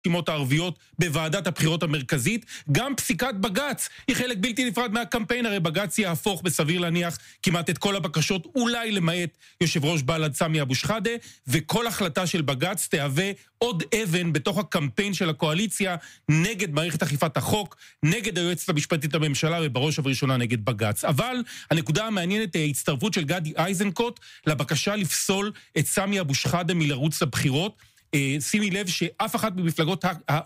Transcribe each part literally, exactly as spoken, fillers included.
הרשימות הערביות בוועדת הבחירות המרכזית, גם פסיקת בג"ץ היא חלק בלתי נפרד מהקמפיין, הרי בג"ץ יהפוך בסביר להניח כמעט את כל הבקשות, אולי למעט יושב ראש בל"ד סמי אבו שחאדה, וכל החלטה של בג"ץ תהווה עוד אבן בתוך הקמפיין של הקואליציה נגד מערכת אכיפת החוק, נגד היועצת המשפטית לממשלה ובראש ובראשונה נגד בג"ץ. אבל הנקודה המעניינת היא ההצטרפות של גדי איזנקוט לבקשה לפסול את סמי אבו שחאדה מלרוץ לבחירות. שימי לב שאף אחת במפלגות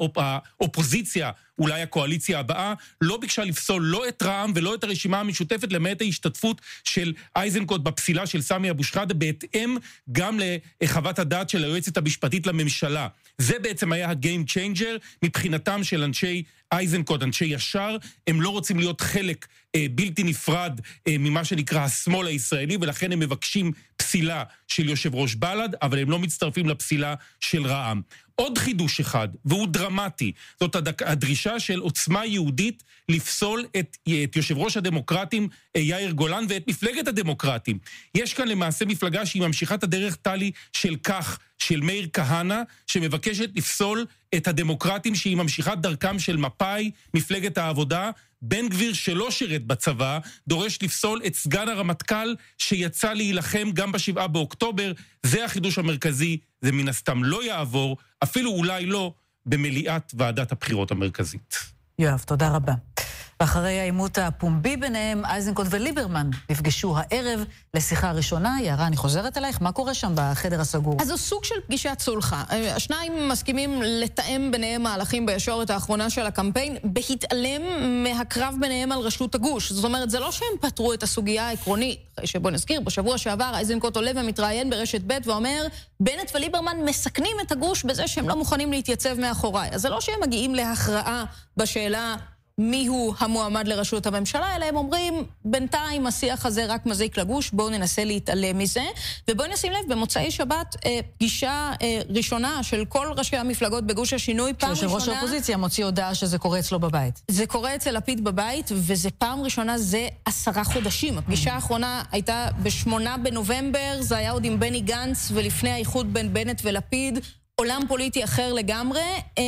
האופוזיציה, אולי הקואליציה הבאה, לא ביקשה לפסול לא את רע"מ ולא את הרשימה המשותפת, למעט ההשתתפות של איזנקוט בפסילה של סמי אבו שחאדה, בהתאם גם לחוות הדעת של היועצת המשפטית לממשלה. זה בעצם היה הגיים צ'יינג'ר מבחינתם של אנשי איזנקוט, אנשי ישר, הם לא רוצים להיות חלק אה, בלתי נפרד אה, ממה שנקרא השמאל הישראלי, ולכן הם מבקשים פסילה של יושב ראש בל"ד, אבל הם לא מצטרפים לפסילה של רע"מ. עוד חידוש אחד, והוא דרמטי, זאת הדרישה של עוצמה יהודית לפסול את, את יושב ראש הדמוקרטים יאיר גולן ואת מפלגת הדמוקרטים. יש כאן למעשה מפלגה שהיא ממשיכת הדרך טלי של כך, של מאיר כהנא, שמבקשת לפסול את הדמוקרטים שהיא ממשיכת דרכם של מפאי, מפלגת העבודה. בן גביר שלא שירת בצבא, דורש לפסול את סגן הרמטכ"ל שיצא להילחם גם בשבעה באוקטובר. זה החידוש המרכזי, זה מן הסתם לא יעבור, אפילו אולי לא, במליאת ועדת הבחירות המרכזית. יואב, תודה רבה. ואחרי העימות הפומבי ביניהם, איזנקוט וליברמן נפגשו הערב לשיחה הראשונה. יערה, אני חוזרת אלייך, מה קורה שם בחדר הסגור? אז זו סוג של פגישת סולחה. השניים מסכימים לתאם ביניהם מהלכים בישורת האחרונה של הקמפיין, בהתעלם מהקרב ביניהם על רשות הגוש. זאת אומרת, זה לא שהם פתרו את הסוגיה העקרונית. שבוא נזכיר, בשבוע שעבר איזנקוט עולה ומתראיין ברשת ב' ואומר, בנט וליברמן מסכנים את הגוש בזה שהם לא מוכנים להתייצב מאחוריי. אז זה לא שהם מגיעים להכרעה בשאלה מיהו המועמד לראשות הממשלה, אלא הם אומרים, בינתיים השיח הזה רק מזיק לגוש, בואו ננסה להתעלם מזה, ובואו נשים לב, במוצאי שבת, אה, פגישה אה, ראשונה של כל ראשי המפלגות בגוש השינוי, פעם ראשונה... ראש האופוזיציה מוציא הודעה שזה קורה אצלו בבית. זה קורה אצל לפיד בבית, וזה פעם ראשונה, זה עשרה חודשים. הפגישה האחרונה הייתה בשמונה בנובמבר, זה היה עוד עם בני גנץ, ולפני האיחוד בין בנט ולפיד, עולם פוליטי אחר לגמרי,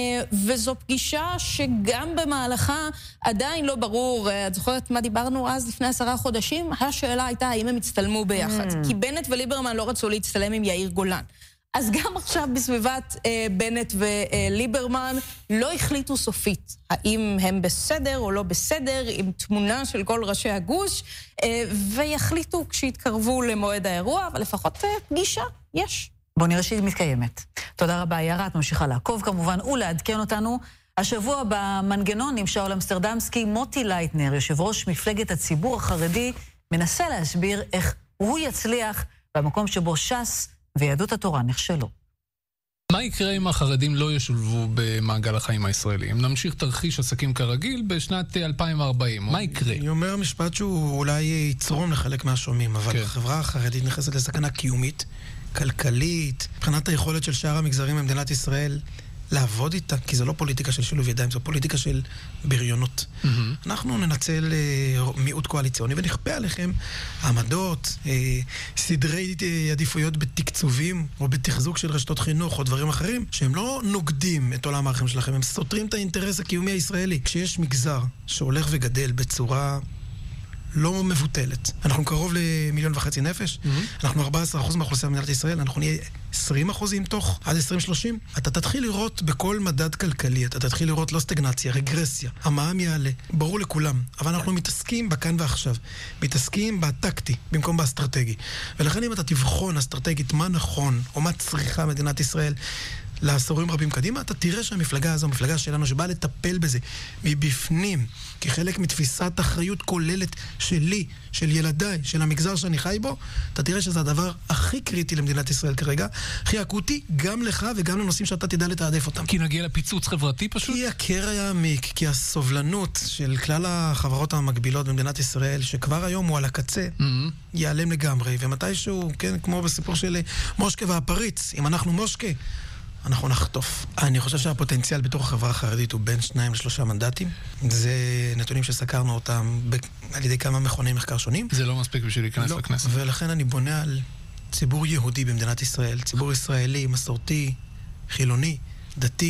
וזו פגישה שגם במהלכה עדיין לא ברור, את זוכרת מה דיברנו אז לפני עשרה חודשים? השאלה הייתה האם הם הצטלמו ביחד, כי בנט וליברמן לא רצו להצטלם עם יאיר גולן. אז גם עכשיו בסביבת בנט וליברמן לא החליטו סופית האם הם בסדר או לא בסדר, עם תמונה של כל ראשי הגוש, ויחליטו כשיתקרבו למועד האירוע, אבל לפחות פגישה יש. בוא נראה שהיא מתקיימת. תודה רבה, יערה, את ממשיכה לעקוב כמובן, ולעדכן אותנו. השבוע במנגנון עם שאול אמסטרדמסקי, מוטי לייטנר, יושב ראש מפלגת הציבור החרדי, מנסה להסביר איך הוא יצליח במקום שבו ש"ס ויהדות התורה נכשלו. מה יקרה אם החרדים לא ישולבו במעגל החיים הישראלי? אם נמשיך תרחיש עסקים כרגיל בשנת אלפיים וארבעים, מה יקרה? אני אומר משפט שהוא אולי יצרום לחלק מהשומעים, אבל החברה החרדית נכנסת לסכנה קיומית, כלכלית, מבחינת היכולת של שאר המגזרים במדינת ישראל לעבוד איתה, כי זו לא פוליטיקה של שילוב ידיים, זו פוליטיקה של בריונות. Mm-hmm. אנחנו ננצל uh, מיעוט קואליציוני ונכפה עליכם עמדות, uh, סדרי uh, עדיפויות בתקצובים או בתחזוק של רשתות חינוך או דברים אחרים, שהם לא נוגדים את עולם הערכים שלכם, הם סותרים את האינטרס הקיומי הישראלי. כשיש מגזר שהולך וגדל בצורה לא מבוטלת. אנחנו קרוב למיליון וחצי נפש, mm-hmm. אנחנו ארבעה עשר אחוז מהאוכלוסייה במדינת ישראל, אנחנו נהיה עשרים אחוזים תוך עד עשרים שלושים. אתה תתחיל לראות בכל מדד כלכלי, אתה תתחיל לראות לא סטגנציה, רגרסיה, המע"מ יעלה, ברור לכולם, אבל אנחנו מתעסקים בכאן ועכשיו, מתעסקים בטקטי במקום באסטרטגי. ולכן אם אתה תבחון אסטרטגית מה נכון או מה צריכה מדינת ישראל לעשורים רבים קדימה, אתה תראה שהמפלגה הזו, המפלגה שלנו שבאה לטפל בזה מבפנים, כחלק מתפיסת אחריות כוללת שלי, של ילדיי, של המגזר שאני חי בו, אתה תראה שזה הדבר הכי קריטי למדינת ישראל כרגע, הכי אקוטי, גם לך וגם לנושאים שאתה תדע לתעדף אותם. כי נגיע לפיצוץ חברתי פשוט? כי הקרע יעמיק, כי הסובלנות של כלל החברות המקבילות במדינת ישראל, שכבר היום הוא על הקצה, mm-hmm. ייעלם לגמרי, ומתישהו, כן, כמו בסיפור של מושקה והפריץ, אם אנחנו מושקה, אנחנו נחטוף. אני חושב שהפוטנציאל בתוך החברה החרדית הוא בין שניים לשלושה מנדטים. זה נתונים שסקרנו אותם על ידי כמה מכוני מחקר שונים. זה לא מספיק בשביל להיכנס לא. לכנסת. ולכן אני בונה על ציבור יהודי במדינת ישראל, ציבור ישראלי, מסורתי, חילוני, דתי,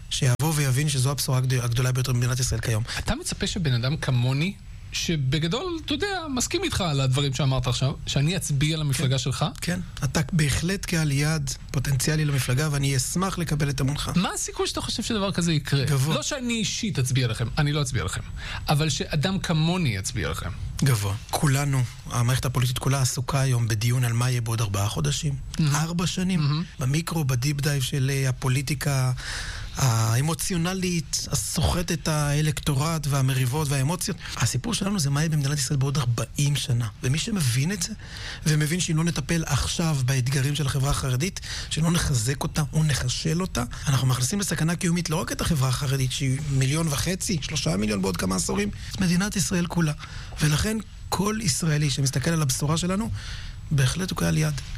שיבוא ויבין שזו הבשורה הגדולה ביותר במדינת ישראל כיום. אתה מצפה שבן אדם כמוני, שבגדול, אתה יודע, מסכים איתך על הדברים שאמרת עכשיו, שאני אצביע למפלגה כן, שלך? כן, אתה בהחלט קהל יעד פוטנציאלי למפלגה, ואני אשמח לקבל את אמונך. מה הסיכוי שאתה חושב שדבר כזה יקרה? גבוה. לא שאני אישית אצביע לכם, אני לא אצביע לכם, אבל שאדם כמוני יצביע לכם. גבוה. כולנו, המערכת הפוליטית כולה עסוקה היום בדיון על מה יהיה בעוד ארבעה חודשים, mm-hmm. ארבע שנים, mm-hmm. במיקרו, בדיפ דייב של הפוליטיקה האמוציונלית, הסוחטת האלקטורט והמריבות והאמוציות. הסיפור שלנו זה מה יהיה במדינת ישראל בעוד ארבעים שנה. ומי שמבין את זה, ומבין שאם לא נטפל עכשיו באתגרים של החברה החרדית, שלא נחזק אותה או נחשל אותה, אנחנו מכניסים לסכנה קיומית לא רק את החברה החרדית, שהיא מיליון וחצי, שלושה מיליון בעוד כמה עשורים, את מדינת ישראל כולה. ולכן כל ישראלי שמסתכל על הבשורה שלנו, בהחלט הוא קהל יעד.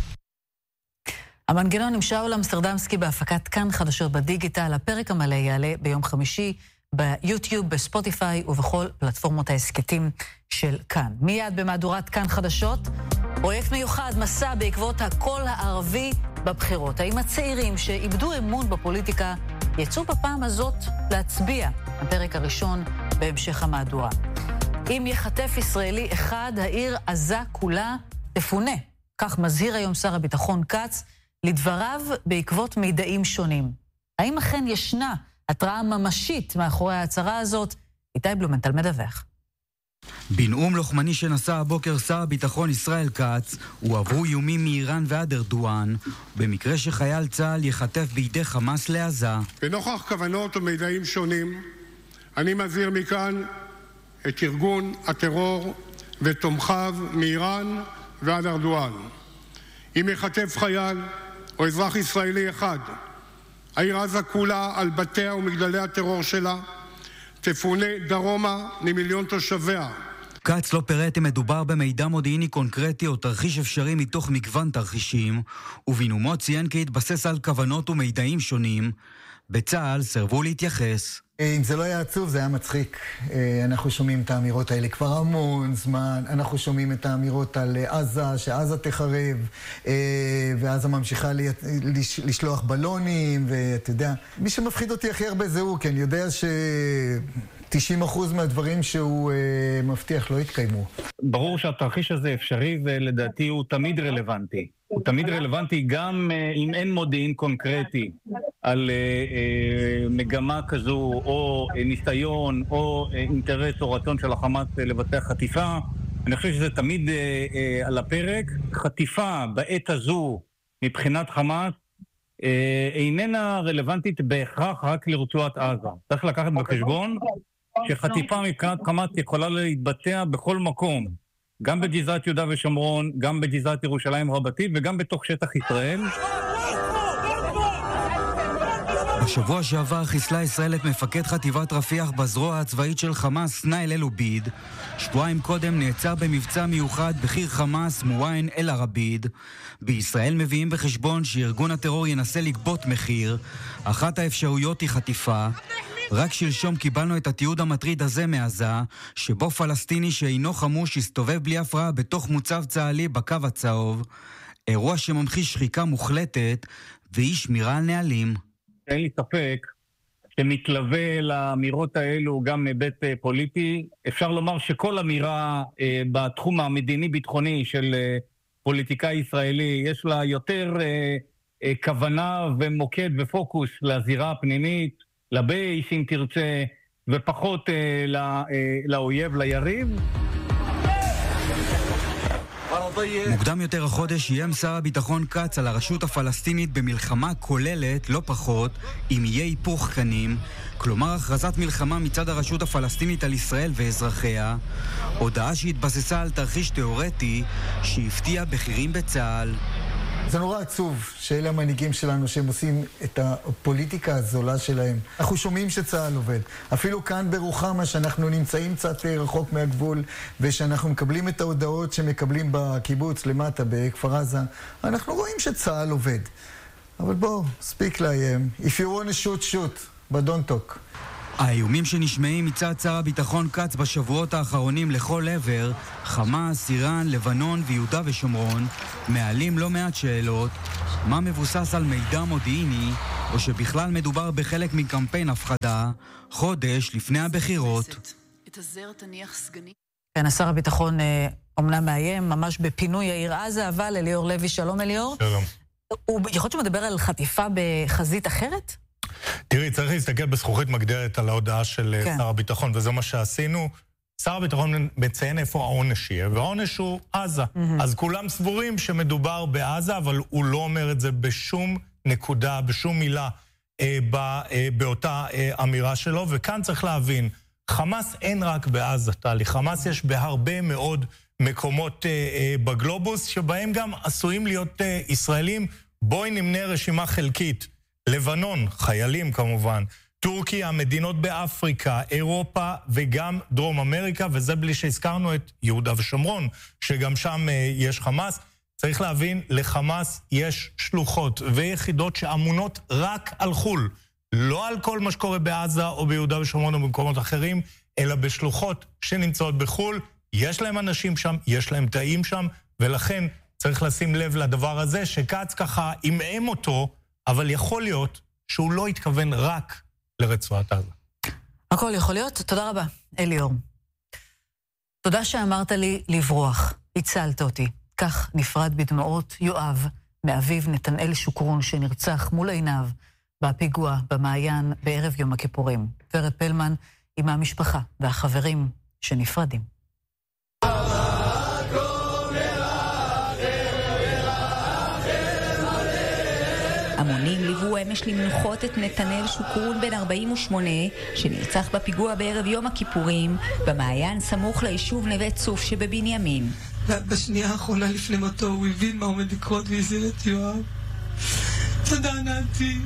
המנגנון עם שאול אמסטרדמסקי בהפקת כאן חדשות בדיגיטל. הפרק המלא יעלה ביום חמישי ביוטיוב, בספוטיפיי ובכל פלטפורמות העסקתים של כאן. מיד במהדורת כאן חדשות, פרויקט מיוחד, מסע בעקבות הקול הערבי בבחירות. האם הצעירים שאיבדו אמון בפוליטיקה יצאו בפעם הזאת להצביע? הפרק הראשון בהמשך המהדורה. אם יחטף ישראלי אחד, העיר עזה כולה תפונה. כך מזהיר היום שר הביטחון כץ, לדבריו בעקבות מידעים שונים. האם אכן ישנה התראה ממשית מאחורי ההצהרה הזאת? איתי בלומנטל מדווח. בנאום לוחמני שנשא הבוקר שר הביטחון ישראל כץ, הועברו איומים מאיראן ועד ארדואן, במקרה שחייל צה"ל יחטף בידי חמאס לעזה. בנוכח כוונות ומידעים שונים, אני מזהיר מכאן את ארגון הטרור ותומכיו מאיראן ועד ארדואן. אם יחטף חייל או אזרח ישראלי אחד, העיר עזה כולה על בתיה ומגדלי הטרור שלה תפונה דרומה ממיליון תושביה. כץ לא פירט אם מדובר במידע מודיעיני קונקרטי או תרחיש אפשרי מתוך מגוון תרחישים, ובנאומו ציין כי התבסס על כוונות ומידעים שונים. בצה"ל סרבו להתייחס. אם זה לא היה עצוב, זה היה מצחיק. אנחנו שומעים את האמירות האלה כבר המון זמן, אנחנו שומעים את האמירות על עזה, שעזה תחרב, ועזה ממשיכה לשלוח בלונים, ואתה יודע, מי שמפחיד אותי הכי הרבה זה הוא, כי אני יודע ש-תשעים אחוז מהדברים שהוא מבטיח לא יתקיימו. ברור שהתרחיש הזה אפשרי, ולדעתי הוא תמיד רלוונטי. הוא תמיד רלוונטי גם אם אין מודיעין קונקרטי על מגמה כזו או ניסיון או אינטרס או רצון של החמאס לבצע חטיפה. אני חושב שזה תמיד על הפרק. חטיפה בעת הזו מבחינת חמאס איננה רלוונטית בהכרח רק לרצועת עזה. צריך לקחת בחשבון שחטיפה מבחינת חמאס יכולה להתבצע בכל מקום. גם בגזרת יהודה ושומרון, גם בגזרת ירושלים רבתי וגם בתוך שטח ישראל. בשבוע שעבר חיסלה ישראל את מפקד חטיבת רפיח בזרוע הצבאית של חמאס, נאיל אל-עוביד. שבועיים קודם נעצר במבצע מיוחד בחיר חמאס מואין אל-ערביד. בישראל מביאים בחשבון שארגון הטרור ינסה לגבות מחיר. אחת האפשרויות היא חטיפה. רק שלשום קיבלנו את התיעוד המטריד הזה מעזה, שבו פלסטיני שאינו חמוש הסתובב בלי הפרעה בתוך מוצב צה"לי בקו הצהוב. אירוע שממחיש שחיקה מוחלטת ואי שמירה על נהלים. אין לי ספק שמתלווה לאמירות האלו גם מבית פוליטי. אפשר לומר שכל אמירה אה, בתחום המדיני-ביטחוני של אה, פוליטיקאי ישראלי, יש לה יותר אה, אה, כוונה ומוקד ופוקוס לזירה הפנימית, לבייס אם תרצה, ופחות אה, לא, אה, לאויב, ליריב. מוקדם יותר החודש איים שר הביטחון כץ על הרשות הפלסטינית במלחמה כוללת, לא פחות, אם יהיה היפוך קנים, כלומר הכרזת מלחמה מצד הרשות הפלסטינית על ישראל ואזרחיה, הודעה שהתבססה על תרחיש תיאורטי שהפתיע בכירים בצה"ל. זה נורא עצוב שאלה המנהיגים שלנו שהם עושים את הפוליטיקה הזולה שלהם. אנחנו שומעים שצה"ל עובד. אפילו כאן ברוחמה שאנחנו נמצאים קצת רחוק מהגבול ושאנחנו מקבלים את ההודעות שמקבלים בקיבוץ למטה בכפר עזה, אנחנו רואים שצה"ל עובד. אבל בואו, ספיק להם. If you want to shoot, shoot, but don't talk. האיומים שנשמעים מצד שר הביטחון כץ בשבועות האחרונים לכל עבר, חמאס, איראן, לבנון ויהודה ושומרון, מעלים לא מעט שאלות. מה מבוסס על מידע מודיעיני, או שבכלל מדובר בחלק מקמפיין הפחדה, חודש לפני הבחירות. כן, השר הביטחון אומנם מאיים, ממש בפינוי העיר עזה, אבל אליאור לוי, שלום אליאור. שלום. הוא יכול להיות שמדבר על חטיפה בחזית אחרת? תראי, צריך להסתכל בזכוכית מגדרת על ההודעה של כן. שר הביטחון, וזה מה שעשינו. שר הביטחון מציין איפה העונש יהיה, והעונש הוא עזה. Mm-hmm. אז כולם סבורים שמדובר בעזה, אבל הוא לא אומר את זה בשום נקודה, בשום מילה, אה, בא, אה, באותה אה, אמירה שלו, וכאן צריך להבין, חמאס אין רק בעזה, טלי, חמאס יש בהרבה מאוד מקומות אה, אה, בגלובוס, שבהם גם עשויים להיות אה, ישראלים. בואי נמנה רשימה חלקית. לבנון, חיילים כמובן, טורקיה, מדינות באפריקה, אירופה וגם דרום אמריקה, וזה בלי שהזכרנו את יהודה ושומרון, שגם שם אה, יש חמאס. צריך להבין, לחמאס יש שלוחות ויחידות שאמונות רק על חול, לא על כל מה שקורה בעזה או ביהודה ושומרון או במקומות אחרים, אלא בשלוחות שנמצאות בחול. יש להם אנשים שם, יש להם תאים שם, ולכן צריך לשים לב לדבר הזה, שקץ ככה ימאם אותו, אבל יכול להיות שהוא לא התכוון רק לרצועת עזה. הכל יכול להיות. תודה רבה, אליאור. תודה שאמרת לי לברוח, הצלת אותי. כך נפרד בדמעות יואב מאביו נתנאל שוקרון שנרצח מול עיניו בפיגוע במעיין בערב יום הכיפורים. ורד פלמן עם המשפחה והחברים שנפרדים. המונים ליוו אמש למנוחות את נתנאל שוקרון בן ארבעים ושמונה שנרצח בפיגוע בערב יום הכיפורים במעיין סמוך ליישוב נווה צוף שבבנימין. בשנייה האחרונה לפני מותו הוא הבין מה עומד לקרות והזהיר את יואב. תודה נתי,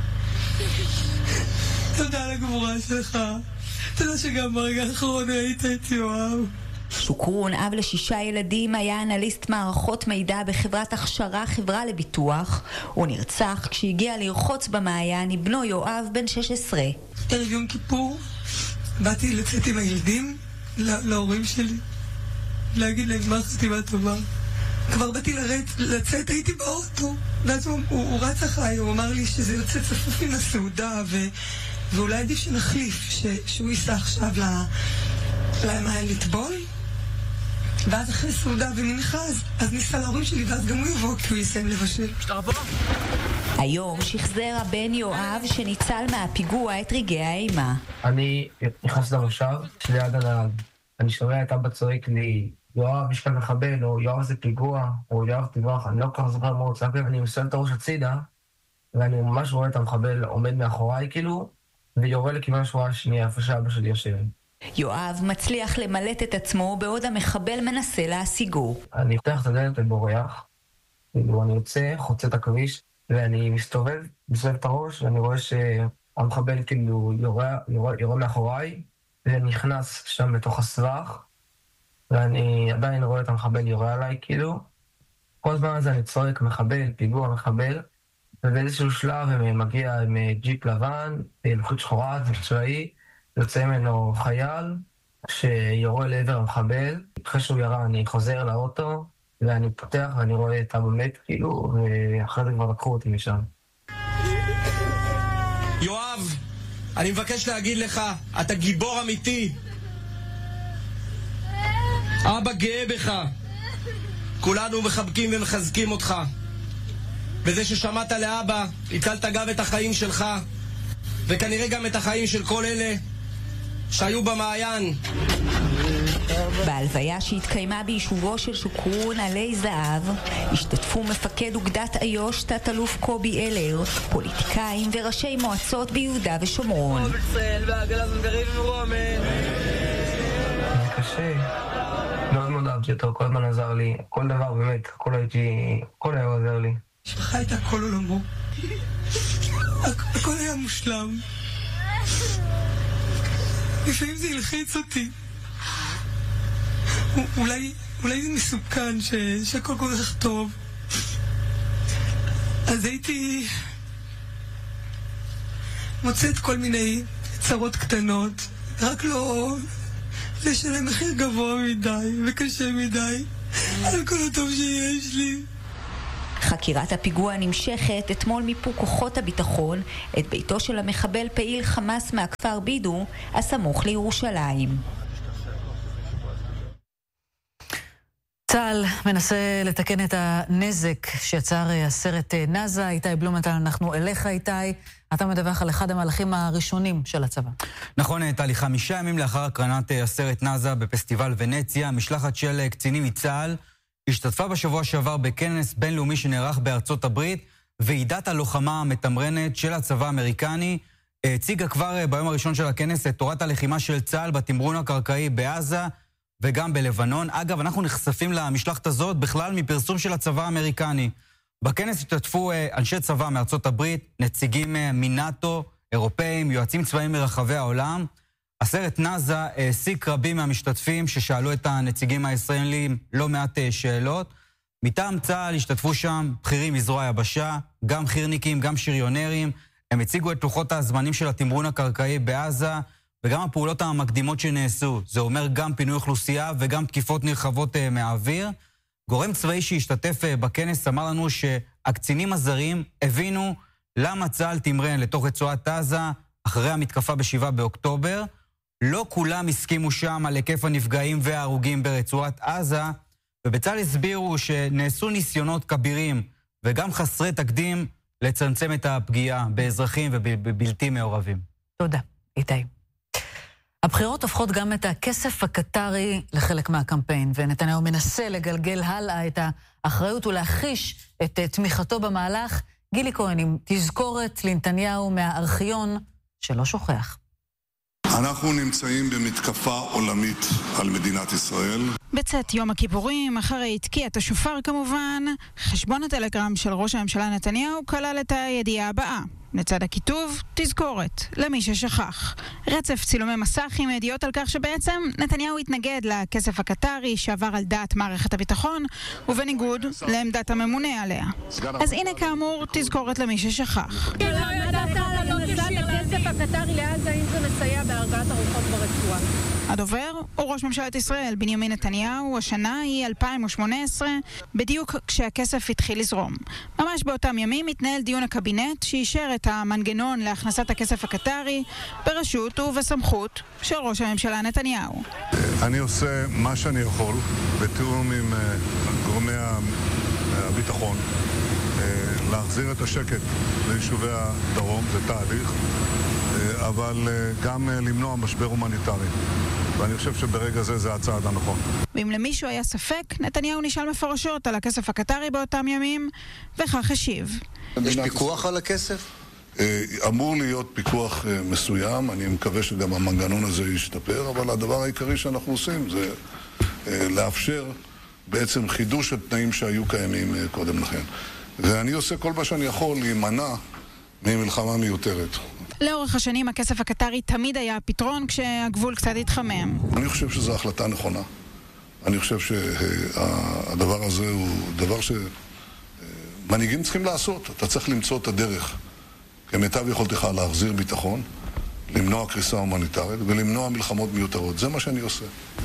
תודה על הגבורה שלך, תודה שגם ברגע האחרון ראית את יואב. שוקרון, אב לשישה ילדים, היה אנליסט מערכות מידע בחברת הכשרה חברה לביטוח. הוא נרצח כשהגיע לרחוץ במעיין עם בנו יואב בן שש עשרה. ערב יום כיפור באתי לצאת עם הילדים להורים שלי, להגיד להם מה חתימה טובה. כבר באתי לרדת, לצאת, הייתי באוטו, ואז הוא, הוא, הוא רץ אחריי, הוא אמר לי שזה יוצא צפוף מן הסעודה, ו, ואולי עדיף שנחליף, ש, שהוא ייסע עכשיו ל... למה לטבול? ואז אחרי סעודה ומנחה, אז, אז ניסה להורים שלי, ואז גם הוא יבוא כי הוא יסיים לבשל. היום שחזר הבן יואב שניצל מהפיגוע את רגעי האימה. אני נכנס למושב, שליד הנהג. אני שומע את אבא צועק לי, יואב, יש כאן מחבל, או יואב זה פיגוע, או יואב תברח, אני לא כל כך זוכר מה הוא צועק, ואני מסיים את הראש הצידה, ואני ממש רואה את המחבל עומד מאחוריי, כאילו, ויורה לכיוון השורה השנייה, איפה שאבא שלי יושב. יואב מצליח למלט את עצמו בעוד המחבל מנסה להשיגו. אני פותח את הדלת ובורח, כאילו אני יוצא, חוצה את הכביש, ואני מסתובב, מסתובב את הראש, ואני רואה שהמחבל כאילו יורה, יורה, יורה מאחוריי, ונכנס שם בתוך הסבך, ואני עדיין רואה את המחבל יורה עליי, כאילו. כל הזמן הזה אני צועק מחבל, פיגוע מחבל, ובאיזשהו שלב הם מגיע עם ג'יפ לבן, לוחית שחורה, זה צבאי, יוצא ממנו חייל שיורה לעבר המחבל. אחרי שהוא ירה אני חוזר לאוטו, ואני פותח ואני רואה את אבא מת, כאילו, ואחרי זה כבר לקחו אותי משם. יואב, אני מבקש להגיד לך, אתה גיבור אמיתי. אבא גאה בך. כולנו מחבקים ומחזקים אותך. בזה ששמעת לאבא, הצלת גם את החיים שלך, וכנראה גם את החיים של כל אלה שהיו במעיין. בהלוויה שהתקיימה ביישובו של שוקרון עלי זהב השתתפו מפקד אוגדת איו"ש תת אלוף קובי אלר, פוליטיקאים וראשי מועצות ביהודה ושומרון. זה קשה, מאוד מאוד אהבתי אותו, כל הזמן עזר לי, כל דבר באמת, הכל הייתי, הכל היה עוזר לי. משפחה הייתה כל עולמו, הכל היה מושלם. לפעמים זה ילחיץ אותי. אולי, אולי זה מסוכן ש, שהכל כל כך טוב. אז הייתי מוצאת כל מיני צרות קטנות, רק לא לשלם מחיר גבוה מדי וקשה מדי על כל הטוב שיש לי. חקירת הפיגוע נמשכת. אתמול מיפו כוחות הביטחון את ביתו של המחבל פעיל חמאס מהכפר בידו, הסמוך לירושלים. צה"ל מנסה לתקן את הנזק שיצר הסרט נאזה. איתי בלומנטל, אנחנו אליך איתי. אתה מדווח על אחד המהלכים הראשונים של הצבא. נכון, טלי, חמישה ימים לאחר הקרנת הסרט נאזה בפסטיבל ונציה, משלחת של קצינים מצה"ל השתתפה בשבוע שעבר בכנס בינלאומי שנערך בארצות הברית, ועידת הלוחמה המתמרנת של הצבא האמריקני. הציגה כבר ביום הראשון של הכנס את תורת הלחימה של צה"ל בתמרון הקרקעי בעזה וגם בלבנון. אגב, אנחנו נחשפים למשלחת הזאת בכלל מפרסום של הצבא האמריקני. בכנס השתתפו אנשי צבא מארצות הברית, נציגים מנאטו, אירופאים, יועצים צבאיים מרחבי העולם. הסרט נאזה העסיק רבים מהמשתתפים ששאלו את הנציגים הישראלים לא מעט שאלות. מטעם צה"ל השתתפו שם בכירים מזרוע היבשה, גם חירניקים, גם שריונרים. הם הציגו את לוחות הזמנים של התמרון הקרקעי בעזה, וגם הפעולות המקדימות שנעשו. זה אומר גם פינוי אוכלוסייה וגם תקיפות נרחבות מהאוויר. גורם צבאי שהשתתף בכנס אמר לנו שהקצינים הזרים הבינו למה צה"ל תמרן לתוך רצועת עזה אחרי המתקפה בשבעה באוקטובר. לא כולם הסכימו שם על היקף הנפגעים וההרוגים ברצועת עזה, ובצה"ל הסבירו שנעשו ניסיונות כבירים וגם חסרי תקדים לצמצם את הפגיעה באזרחים ובבלתי מעורבים. תודה, איתי. הבחירות הופכות גם את הכסף הקטרי לחלק מהקמפיין, ונתניהו מנסה לגלגל הלאה את האחריות ולהחיש את תמיכתו במהלך. גילי כהן עם תזכורת לנתניהו מהארכיון שלא שוכח. אנחנו נמצאים במתקפה עולמית על מדינת ישראל. בצאת יום הכיפורים, אחרי תקיעת השופר כמובן, חשבון הטלגרם של ראש הממשלה נתניהו כלל את הידיעה הבאה. לצד הכיתוב, תזכורת, למי ששכח. רצף צילומי מסך עם ידיעות על כך שבעצם נתניהו התנגד לכסף הקטרי שעבר על דעת מערכת הביטחון, ובניגוד לעמדת הממונה עליה. אז הנה כאמור, תזכורת למי ששכח. לא ידעת על הכנסת הכסף הקטרי לעזה, אם זה מסייע בהרגעת הרוחות ברצועה. הדובר הוא ראש ממשלת ישראל, בנימין נתניהו. השנה היא אלפיים שמונה עשרה, בדיוק כשהכסף התחיל לזרום. ממש באותם ימים התנהל דיון הקבינט שאישר את המנגנון להכנסת הכסף הקטרי ברשות ובסמכות של ראש הממשלה נתניהו. אני עושה מה שאני יכול בתיאום עם גורמי הביטחון להחזיר את השקט ליישובי הדרום, זה תהליך, אבל גם למנוע משבר הומניטרי. ואני חושב שברגע זה זה הצעד הנכון. ואם למישהו היה ספק, נתניהו נשאל מפורשות על הכסף הקטרי באותם ימים, וכך השיב. יש פיקוח על הכסף? אמור להיות פיקוח מסוים, אני מקווה שגם המנגנון הזה ישתפר, אבל הדבר העיקרי שאנחנו עושים זה לאפשר בעצם חידוש התנאים שהיו קיימים קודם לכן. ואני עושה כל מה שאני יכול להימנע ממלחמה מיותרת. לאורך השנים הכסף הקטרי תמיד היה פתרון כשהגבול קצת התחמם. אני חושב שזו החלטה נכונה. אני חושב שהדבר הזה הוא דבר שמנהיגים צריכים לעשות. אתה צריך למצוא את הדרך כמיטב יכולתך להחזיר ביטחון, למנוע קריסה הומניטרית ולמנוע מלחמות מיותרות. זה מה שאני עושה.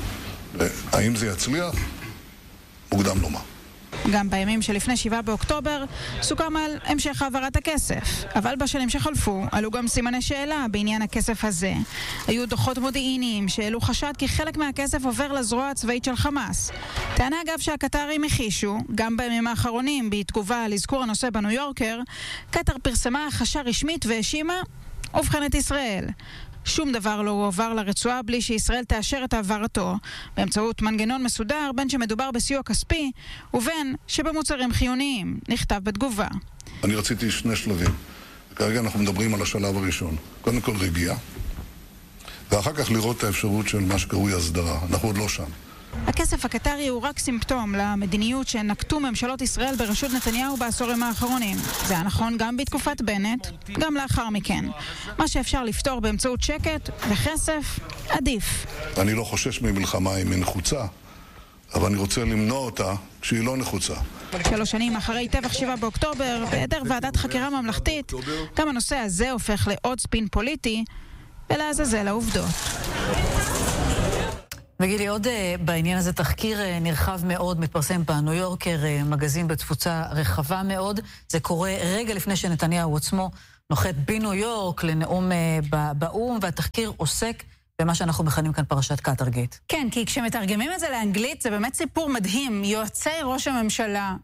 האם זה יצליח? מוקדם לומר. גם בימים שלפני שבעה באוקטובר סוכם על המשך העברת הכסף, אבל בשנים שחלפו עלו גם סימני שאלה בעניין הכסף הזה. היו דוחות מודיעיניים שהעלו חשד כי חלק מהכסף עובר לזרוע הצבאית של חמאס. טענה אגב שהקטרים הכישו, גם בימים האחרונים בתגובה על אזכור הנושא בניו יורקר, קטר פרסמה הכחשה רשמית והאשימה ובכן את ישראל. שום דבר לא הועבר לרצועה בלי שישראל תאשר את העברתו, באמצעות מנגנון מסודר בין שמדובר בסיוע כספי ובין שבמוצרים חיוניים, נכתב בתגובה. אני רציתי שני שלבים. כרגע אנחנו מדברים על השלב הראשון. קודם כל רגיעה, ואחר כך לראות את האפשרות של מה שקרוי הסדרה. אנחנו עוד לא שם. הכסף הקטרי הוא רק סימפטום למדיניות שנקטו ממשלות ישראל בראשות נתניהו בעשורים האחרונים. זה היה נכון גם בתקופת בנט, גם לאחר מכן. מה שאפשר לפתור באמצעות שקט וכסף, עדיף. אני לא חושש ממלחמה אם היא נחוצה, אבל אני רוצה למנוע אותה כשהיא לא נחוצה. שלוש שנים אחרי טבח שבעה באוקטובר, בהיעדר ועדת חקירה ממלכתית, גם הנושא הזה הופך לעוד ספין פוליטי, ולעזאזל העובדות. וגילי, עוד בעניין הזה תחקיר נרחב מאוד, מתפרסם בניו יורקר, מגזין בתפוצה רחבה מאוד. זה קורה רגע לפני שנתניהו עצמו נוחת בניו יורק לנאום באו"ם, והתחקיר עוסק במה שאנחנו מכנים כאן פרשת קטרגייט. כן, כי כשמתרגמים את זה לאנגלית, זה באמת סיפור מדהים. יועצי ראש הממשלה,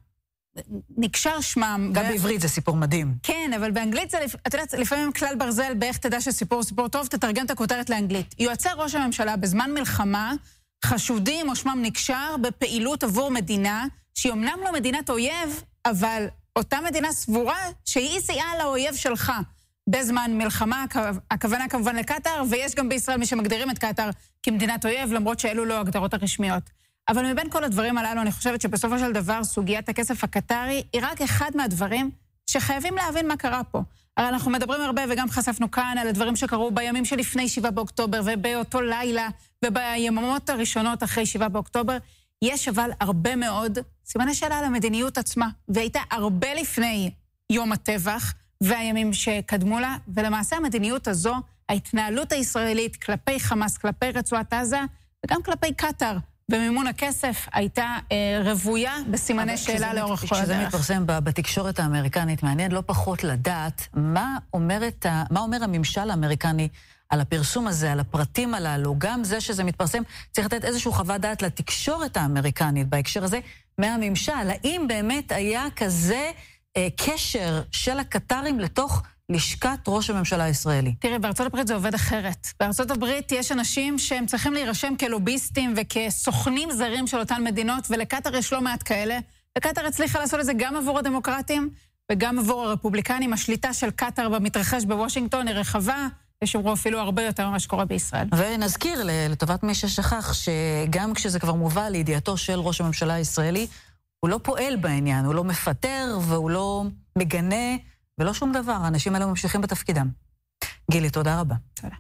נקשר שמם. גם ו... בעברית זה סיפור מדהים. כן, אבל באנגלית זה, את יודעת, לפעמים כלל ברזל, באיך תדע שסיפור סיפור טוב, תתרגם את הכותרת לאנגלית. יועצי ראש הממשלה בזמן מלחמה, חשודים או שמם נקשר בפעילות עבור מדינה, שהיא אמנם לא מדינת אויב, אבל אותה מדינה סבורה שהיא סייעה לאויב שלך. בזמן מלחמה, הכוונה כמובן לקטר, ויש גם בישראל מי שמגדירים את קטר כמדינת אויב, למרות שאלו לא הגדרות הרשמיות. אבל מבין כל הדברים הללו, אני חושבת שבסופו של דבר, סוגיית הכסף הקטרי היא רק אחד מהדברים שחייבים להבין מה קרה פה. הרי אנחנו מדברים הרבה, וגם חשפנו כאן על הדברים שקרו בימים שלפני שבעה באוקטובר, ובאותו לילה, וביממות הראשונות אחרי שבעה באוקטובר, יש אבל הרבה מאוד סימני שאלה על המדיניות עצמה, והייתה הרבה לפני יום הטבח, והימים שקדמו לה, ולמעשה המדיניות הזו, ההתנהלות הישראלית כלפי חמאס, כלפי רצועת עזה, וגם כלפי קטר, במימון הכסף, הייתה אה, רבויה בסימני שאלה לאורך כל הדרך. כשזה מתפרסם בתקשורת האמריקנית, מעניין לא פחות לדעת מה, אומרת, מה אומר הממשל האמריקני על הפרסום הזה, על הפרטים הללו, גם זה שזה מתפרסם, צריך לתת איזשהו חוות דעת לתקשורת האמריקנית בהקשר הזה, מהממשל, האם באמת היה כזה אה, קשר של הקטרים לתוך לשכת ראש הממשלה הישראלי? תראי, בארצות הברית זה עובד אחרת. בארצות הברית יש אנשים שהם צריכים להירשם כלוביסטים וכסוכנים זרים של אותן מדינות, ולקטר יש לא מעט כאלה. וקטר הצליחה לעשות את זה גם עבור הדמוקרטים וגם עבור הרפובליקנים. השליטה של קטר במתרחש בוושינגטון היא רחבה, ושמרו אפילו הרבה יותר ממה שקורה בישראל. ונזכיר לטובת מי ששכח שגם כשזה כבר מובא לידיעתו של ראש הממשלה הישראלי, הוא לא פועל בעניין, הוא לא מפטר והוא לא מגנה ולא שום דבר. האנשים האלה ממשיכים בתפקידם. גילי, תודה רבה. תודה.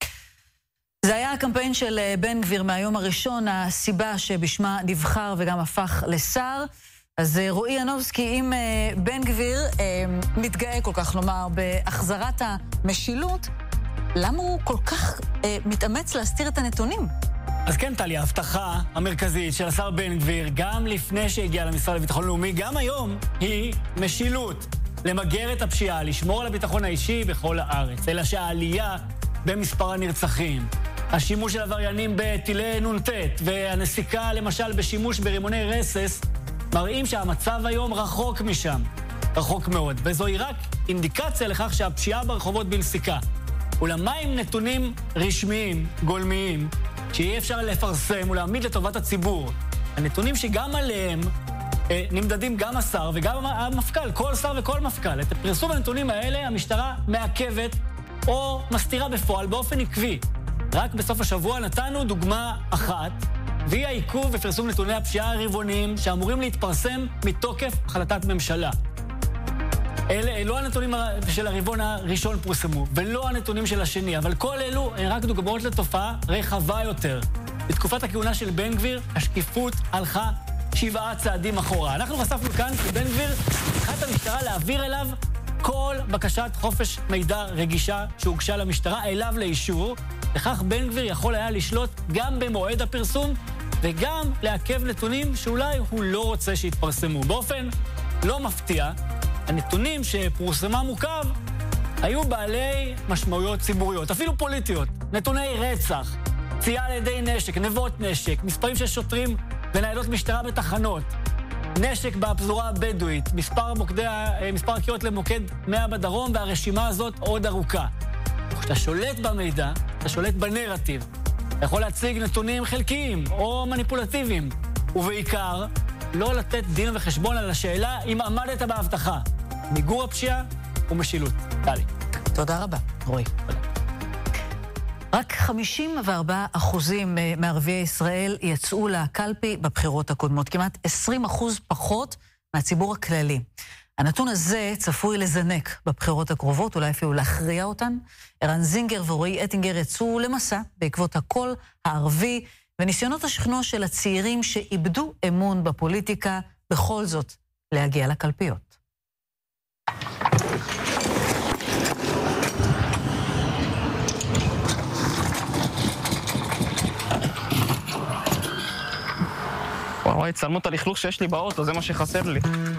זה היה הקמפיין של בן גביר מהיום הראשון, הסיבה שבשמה נבחר וגם הפך לשר. אז רועי ינובסקי, אם בן גביר מתגאה כל כך לומר בהחזרת המשילות, למה הוא כל כך מתאמץ להסתיר את הנתונים? אז כן, טלי, ההבטחה המרכזית של השר בן גביר, גם לפני שהגיע למשרד לביטחון לאומי, גם היום, היא משילות. למגר את הפשיעה, לשמור על הביטחון האישי בכל הארץ. אלא שהעלייה במספר הנרצחים, השימוש של עבריינים בטילי נונטט, והנסיקה למשל בשימוש ברימוני רסס, מראים שהמצב היום רחוק משם. רחוק מאוד. וזוהי רק אינדיקציה לכך שהפשיעה ברחובות בנסיקה. אולם מה עם נתונים רשמיים, גולמיים, שיהיה אפשר לפרסם ולהעמיד לטובת הציבור? הנתונים שגם עליהם נמדדים גם השר וגם המפכ"ל, כל שר וכל מפכ"ל. את פרסום הנתונים האלה המשטרה מעכבת או מסתירה בפועל באופן עקבי. רק בסוף השבוע נתנו דוגמה אחת, והיא העיכוב בפרסום נתוני הפשיעה הרבעוניים שאמורים להתפרסם מתוקף החלטת ממשלה. אלה לא הנתונים של הרבעון הראשון פורסמו, ולא הנתונים של השני, אבל כל אלו הן רק דוגמאות לתופעה רחבה יותר. בתקופת הכהונה של בן גביר, השקיפות הלכה שבעה צעדים אחורה. אנחנו חשפנו כאן כי בן גביר צריכה את המשטרה להעביר אליו כל בקשת חופש מידע רגישה שהוגשה למשטרה אליו לאישור. לכך בן גביר יכול היה לשלוט גם במועד הפרסום וגם לעכב נתונים שאולי הוא לא רוצה שיתפרסמו. באופן לא מפתיע, הנתונים שפורסמה מוקב היו בעלי משמעויות ציבוריות, אפילו פוליטיות. נתוני רצח, פציעה על ידי נשק, נבות נשק, מספרים של שוטרים וניידות משטרה בתחנות, נשק בפזורה הבדואית, מספר מוקדי, מספר הקריאות למוקד מאה בדרום, והרשימה הזאת עוד ארוכה. כשאתה שולט במידע, אתה שולט בנרטיב. אתה יכול להציג נתונים חלקיים או מניפולטיביים, ובעיקר לא לתת דין וחשבון על השאלה אם עמדת בהבטחה. מיגור הפשיעה ומשילות. טלי. תודה רבה, רועי. תודה. רק חמישים וארבעה אחוזים מערביי ישראל יצאו לקלפי בבחירות הקודמות, כמעט עשרים אחוז פחות מהציבור הכללי. הנתון הזה צפוי לזנק בבחירות הקרובות, אולי אפילו להכריע אותן. ערן זינגר ורועי אטינגר יצאו למסע בעקבות הקול הערבי, וניסיונות השכנוע של הצעירים שאיבדו אמון בפוליטיקה, בכל זאת להגיע לקלפיות. וואי, צלמו את הלכלוך שיש לי באוטו, זה מה שחסר לי.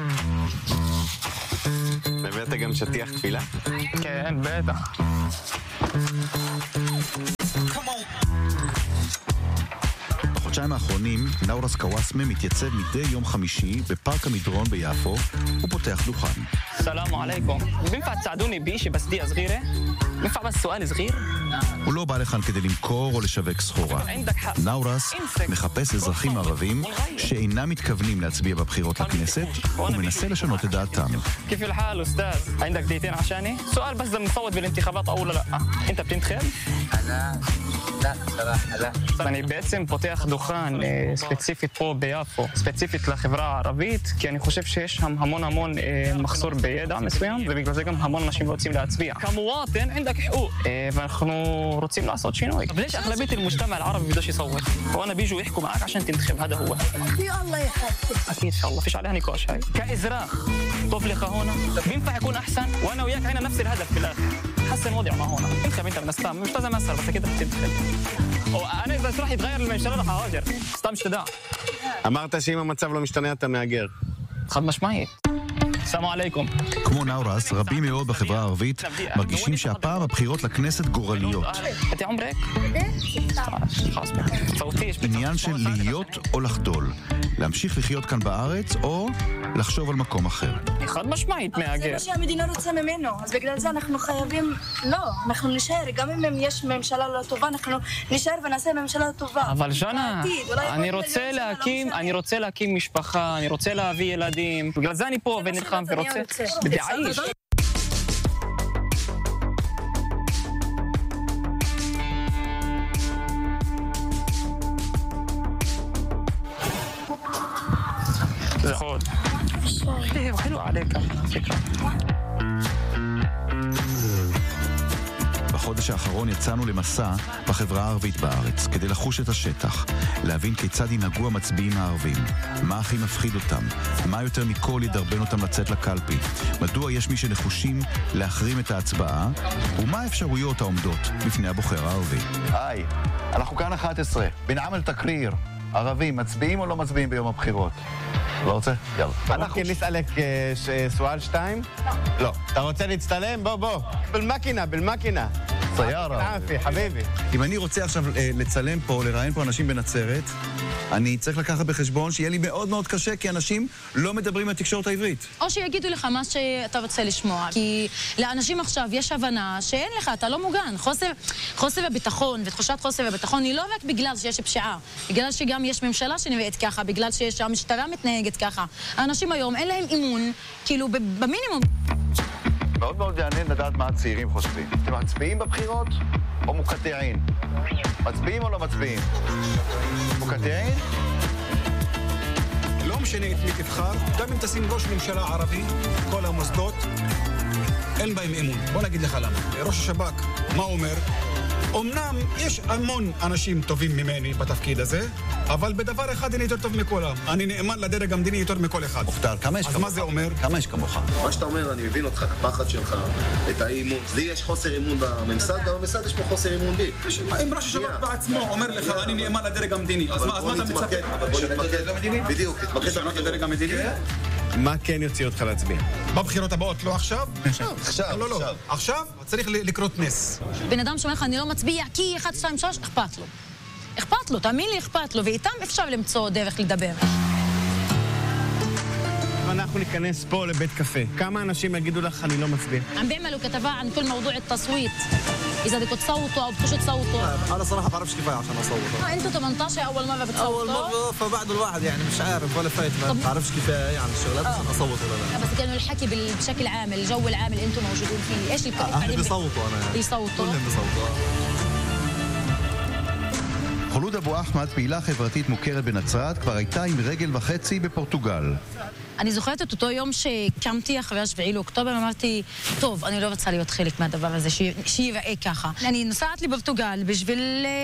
הבאת גם שטיח תפילה? כן, בטח. בחודשיים האחרונים, נאורס קוואסמה מתייצב מדי יום חמישי בפארק המדרון ביפו ופותח דוכן. סלאם עליכום. בינפע תסעדוני באישי בסדיה סגירה? בינפע בס סואל סגיר? הוא לא בא לכאן כדי למכור או לשווק סחורה. נאורס מחפש אזרחים ערבים שאינם מתכוונים להצביע בבחירות לכנסת ומנסה לשנות את דעתם. كيف الحال أستاذ؟ عندك دقيقتين عشاني؟ سؤال بس إذا مصوت بالانتخابات أو لا؟ أنت بتنتخب؟ أنا لا صراحة لا. אני בעצם פותח דוכן ספציפית פה ביפו, ספציפית לחברה הערבית, כי אני חושב שיש שם המון המון מחסור בידע מסוים, ובגלל זה גם המון אנשים רוצים להצביע. כמובן, عندك حقوق, ואנחנו רוצים לעשות שינוי. ليش أغلبية المجتمع العربي بدوش يصوت؟ وأنا بيجوا يحكوا معك عشان تنتخب, هذا هو. يا الله يحفظك. أكيد إن شاء الله, فيش عليها نقاش هاي. كإزراق طفلك هنا بينفع يكون أحسن, وأنا وياك عنا نفس الهدف في الآخر. حسن وضعنا هنا. انتخب أنت من السلام, مش لازم أسهل بس كده بتنتخب. ואני איזה ראש יתغير לממשלה לך הוג'ר, סתם שתדע. אמרת שאם המצב לא משתנה אתה מהגר. חד משמעית. סלאם עליכום. כמו נאורס, רבים מאוד בחברה הערבית מרגישים שהפעם הבחירות לכנסת גורליות. אתה עומרק? עניין של להיות או לחדול. להמשיך לחיות כאן בארץ או לחשוב על מקום אחר. חד משמעית מהגר. זה מה שהמדינה רוצה ממנו, אז בגלל זה אנחנו חייבים, לא, אנחנו נשאר, גם אם יש ממשלה לא טובה, אנחנו נשאר ונעשה ממשלה טובה. אבל ז'אנה, אני רוצה להקים, אני רוצה להקים משפחה, אני רוצה להביא ילדים, בגלל זה אני פה ונלחם ורוצה, בדעיש. זה חוד. חילו עליך. בחודש האחרון יצאנו למסע בחברה הערבית בארץ, כדי לחוש את השטח, להבין כיצד ינהגו המצביעים הערבים, מה הכי מפחיד אותם, מה יותר מכל ידרבן אותם לצאת לקלפי, מדוע יש מי שנחושים להחרים את ההצבעה, ומה האפשרויות העומדות בפני הבוחר הערבי. היי, אנחנו כאן אחת עשרה, בנעמל תקריר, ערבים, מצביעים או לא מצביעים ביום הבחירות? לא רוצה? יאללה. אנחנו נסעלק סואל שתיים? לא. אתה רוצה להצטלם? בוא, בוא. בלמקינה, בלמקינה. סיירה. עפי, חביבי. אם אני רוצה עכשיו לצלם פה, לראיין פה אנשים בנצרת, אני צריך לקחת בחשבון שיהיה לי מאוד מאוד קשה, כי אנשים לא מדברים בתקשורת העברית. או שיגידו לך מה שאתה רוצה לשמוע, כי לאנשים עכשיו יש הבנה שאין לך, אתה לא מוגן. חוסר, חוסר הביטחון ותחושת חוסר הביטחון היא לא רק בגלל שיש פשיעה, בגלל שגם יש ממשלה שנראית ככה, בגלל שהמשטרה מתנהגת ככה. האנשים היום אין להם אימון, כאילו במינימום. מאוד מאוד מעניין לדעת מה הצעירים חושבים. אתם מצביעים בבחירות או מוקטעים? מצביעים או לא מצביעים? מוקטעים? לא משנה את מי תבחר, גם אם תשים ראש ממשלה ערבי, כל המוסדות, אין בהם אמון. בוא נגיד לך למה. ראש השב"כ, מה אומר? אמנם יש המון אנשים טובים ממני בתפקיד הזה, אבל בדבר אחד אני יותר טוב מכולם. אני נאמן לדרג המדיני יותר מכל אחד. מוכתר, כמה יש כמוך? אז מה זה אומר? כמה יש כמוך? מה שאתה אומר, אני מבין אותך, הפחד שלך, את האימון. לי יש חוסר אימון בממסד, גם בממסד יש פה חוסר אימון בי. אם ראש השב"כ בעצמו אומר לך, אני נאמן לדרג המדיני, אז מה אתה מצפה? אבל בוא נתמקד, בדיוק, תתמקד לדרג המדיני. מה כן יוציא אותך להצביע? בבחירות הבאות, לא עכשיו? עכשיו, עכשיו. לא, לא, לא. עכשיו צריך לקרות נס. בן אדם שאומר לך, אני לא מצביע, כי אחד, שתיים, שלוש, אכפת לו. אכפת לו, תאמין לי, אכפת לו, ואיתם אפשר למצוא דרך לדבר. אנחנו ניכנס פה לבית קפה. כמה אנשים יגידו לך, אני לא מצביע? عم بيعملوا كتابة عن كل موضوع التصويت. إذا بدكم تصوتوا أو بدكوش تصوتوا. أنا صراحة بعرفش كفاية عشان أصوت. أنتوا ثمانية عشر أول مرة بتصوتوا؟ أول مرة فبعد الواحد يعني مش عارف ولا فايت ما بعرفش كفاية يعني الشغلات عشان أصوت ولا لا. بس كانوا الحكي بشكل عام الجو العام اللي أنتم موجودين فيه إيش اللي أهلي بيصوتوا أنا. بيصوتوا. كلهم بيصوتوا. חולוד אבו אחמד, פעילה חברתית מוכרת בנצרת, כבר הייתה עם רגל וחצי בפורטוגל. אני זוכרת את אותו יום שקמתי אחרי השביעי לאוקטובר, אמרתי, טוב, אני לא רוצה להיות חלק מהדבר הזה, שיראה ככה. אני נוסעת לפורטוגל בשביל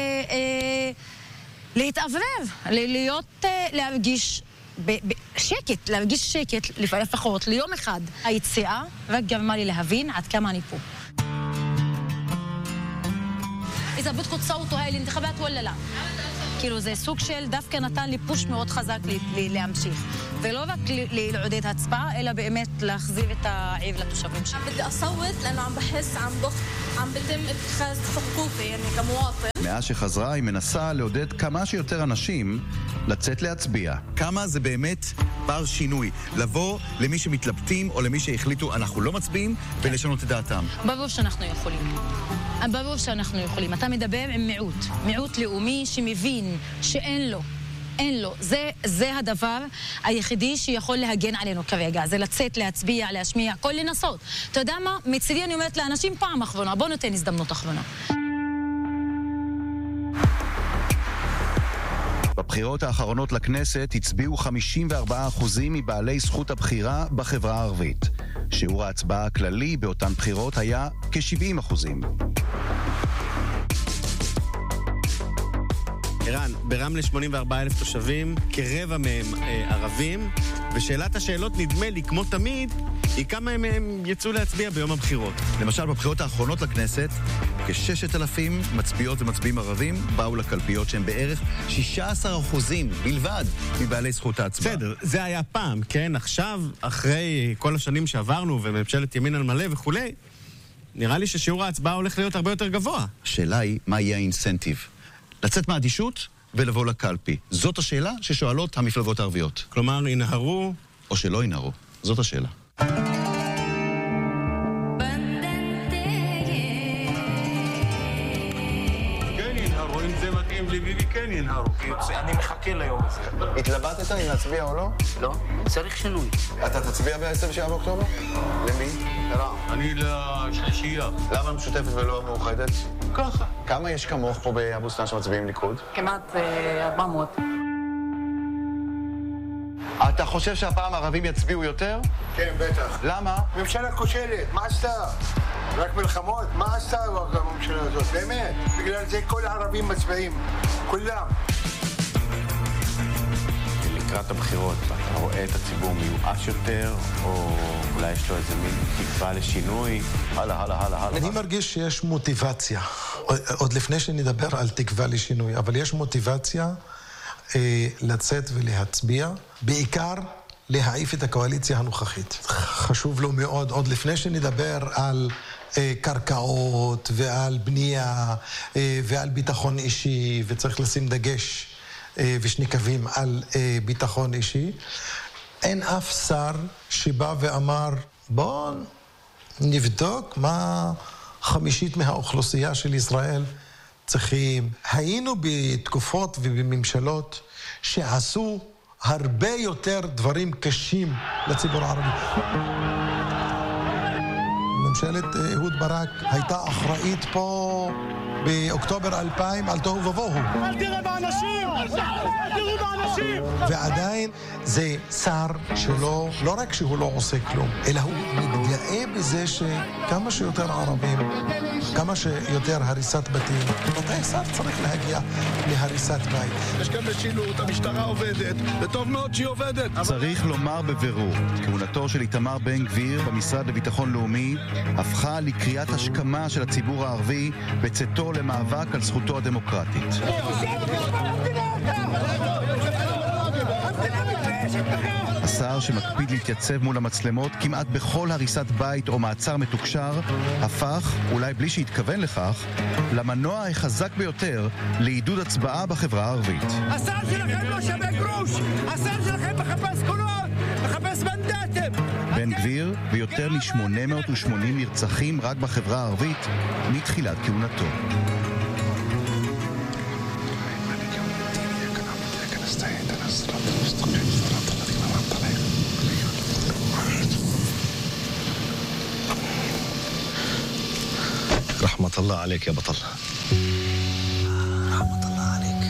להתאוורר, להיות, להרגיש שקט, להרגיש שקט לפחות ליום אחד. היציאה רק גרמה לי להבין עד כמה אני פה. إذا بدكم تصوتوا هاي الانتخابات ولا لا כאילו זה סוג של דווקא נתן לי פוש מאוד חזק להמשיך. ולא רק לעודד הצבעה, אלא באמת להחזיר את העיר לתושבים שלי. بدي أصوت لأنه عم بحس عم ضغط عم بتم اتخاذ حقوقي يعني كمواطن. מאז שחזרה היא מנסה לעודד כמה שיותר אנשים לצאת להצביע. כמה זה באמת בר שינוי? לבוא למי שמתלבטים או למי שהחליטו אנחנו לא מצביעים ולשנות את דעתם. ברור שאנחנו יכולים. ברור שאנחנו יכולים. אתה מדבר עם מיעוט. מיעוט לאומי שמבין שאין לו. אין לו. זה, זה הדבר היחידי שיכול להגן עלינו כרגע. זה לצאת, להצביע, להשמיע, כל לנסות. אתה יודע מה? מצידי אני אומרת לאנשים פעם אחרונה. בוא נותן הזדמנות אחרונה. בבחירות האחרונות לכנסת הצביעו חמישים וארבעה אחוזים מבעלי זכות הבחירה בחברה הערבית. שיעור ההצבעה הכללי באותן בחירות היה כ-שבעים אחוזים. ערן, ברמלה שמונים וארבעה אלף תושבים, כרבע מהם אה, ערבים, ושאלת השאלות נדמה לי, כמו תמיד, היא כמה מהם יצאו להצביע ביום הבחירות. למשל, בבחירות האחרונות לכנסת, כ-ששת אלפים מצביעות ומצביעים ערבים באו לקלפיות שהם בערך שישה עשר אחוזים בלבד מבעלי זכות ההצבעה. בסדר, זה היה פעם, כן? עכשיו, אחרי כל השנים שעברנו וממשלת ימין על מלא וכולי, נראה לי ששיעור ההצבעה הולך להיות הרבה יותר גבוה. השאלה היא, מה יהיה האינסנטיב? לצאת מהאדישות ולבוא לקלפי. זאת השאלה ששואלות המפלגות הערביות. כלומר, ינהרו או שלא ינהרו. זאת השאלה. כן ינהרו. אני מחכה ליום הזה. התלבטת אם להצביע או לא? לא, צריך שינוי. אתה תצביע ב-עשרים ושבעה באוקטובר? למי? אני לשלישייה. למה המשותפת ולא המאוחדת? ככה. כמה יש כמוך פה באבו סנאן שמצביעים ליכוד? כמעט ארבע מאות. אתה חושב שהפעם הערבים יצביעו יותר? כן, בטח. למה? ממשלה כושלת, מה עשתה? רק מלחמות? מה עשתה הממשלה הזאת? באמת. בגלל זה כל הערבים מצביעים. כולם. לקראת הבחירות, אתה רואה את הציבור מיואש יותר, או אולי יש לו איזה מין תקווה לשינוי? הלאה, הלאה, הלאה, הלאה. אני מרגיש שיש מוטיבציה. עוד לפני שנדבר על תקווה לשינוי, אבל יש מוטיבציה אה, לצאת ולהצביע, בעיקר להעיף את הקואליציה הנוכחית. חשוב לו מאוד, עוד לפני שנדבר על אה, קרקעות ועל בנייה אה, ועל ביטחון אישי, וצריך לשים דגש אה, ושני קווים על אה, ביטחון אישי, אין אף שר שבא ואמר, בוא נבדוק מה חמישית מהאוכלוסייה של ישראל צריכים. היינו בתקופות ובממשלות שעשו הרבה יותר דברים קשים לציבור הערבי. ממשלת אהוד ברק הייתה אחראית פה באוקטובר אלפיים על תוהו ובוהו. אל תראה באנשים! אל תראו באנשים! ועדיין זה שר שלא, לא רק שהוא לא עושה כלום, אלא הוא מתגאה בזה שכמה שיותר ערבים, כמה שיותר הריסת בתים. מתי שר צריך להגיע להריסת בית? יש כאן משילות, המשטרה עובדת, וטוב מאוד שהיא עובדת. צריך לומר בבירור, כהונתו של איתמר בן גביר במשרד לביטחון לאומי הפכה לקריאת השכמה של הציבור הערבי בצאתו למאבק על זכותו הדמוקרטית. השר שמקפיד להתייצב מול המצלמות כמעט בכל הריסת בית או מעצר מתוקשר, הפך, אולי בלי שהתכוון לכך, למנוע החזק ביותר לעידוד הצבעה בחברה הערבית. השר שלכם לא שווה גרוש! השר שלכם מחפש קולות! מחפש מנדטים! בן גביר ויותר מ-שמונה מאות ושמונים נרצחים רק בחברה הערבית מתחילת כהונתו. رحمة الله عليك يا بطل. رحمة الله عليك.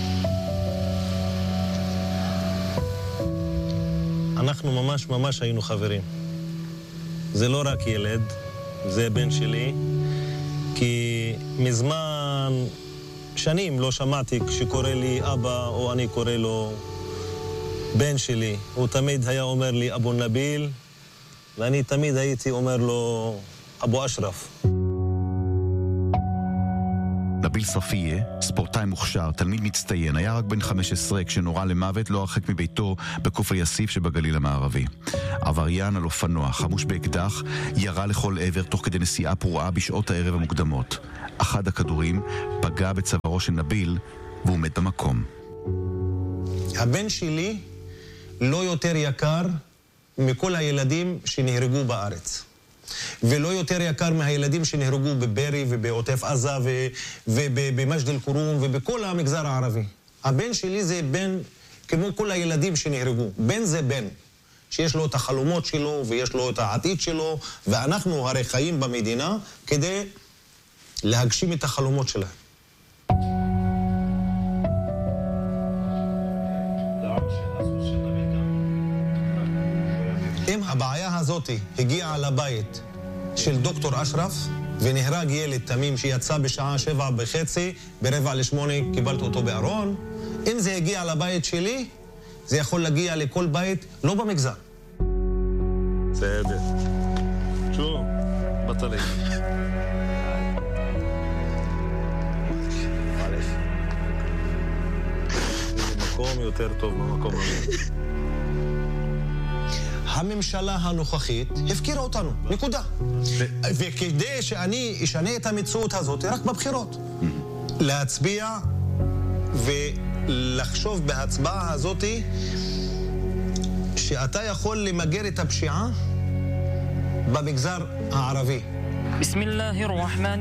אנחנו ממש ממש היינו חברים. זה לא רק ילד, זה בן שלי, כי מזמן, שנים לא שמעתי כשקורא לי אבא או אני קורא לו בן שלי. הוא תמיד היה אומר לי אבו נביל, ואני תמיד הייתי אומר לו אבו אשרף. נביל ספיה, ספורטאי מוכשר, תלמיד מצטיין, היה רק בן חמש עשרה כשנורה למוות לא הרחק מביתו בכפר יאסיף שבגליל המערבי. עבריין על אופנוע, חמוש באקדח, ירה לכל עבר תוך כדי נסיעה פרועה בשעות הערב המוקדמות. אחד הכדורים פגע בצווארו של נביל והוא מת במקום. הבן שלי לא יותר יקר מכל הילדים שנהרגו בארץ. ולא יותר יקר מהילדים שנהרגו בברי ובעוטף עזה ובמג'ד אל-כרום ובכל המגזר הערבי. הבן שלי זה בן כמו כל הילדים שנהרגו. בן זה בן, שיש לו את החלומות שלו ויש לו את העתיד שלו, ואנחנו הרי חיים במדינה כדי להגשים את החלומות שלהם. אם הבעיה הזאת הגיעה לבית של דוקטור אשרף ונהרג ילד תמים שיצא בשעה שבע וחצי, ברבע לשמונה קיבלת אותו בארון, אם זה הגיע לבית שלי, זה יכול להגיע לכל בית, לא במגזר. בסדר. שוב, בטלי. מקום יותר טוב במקום הזה. הממשלה הנוכחית הפקירה אותנו, נקודה. וכדי שאני אשנה את המציאות הזאת, רק בבחירות. להצביע ולחשוב בהצבעה הזאת שאתה יכול למגר את הפשיעה במגזר הערבי. ביסמיל אללה א-רחמאן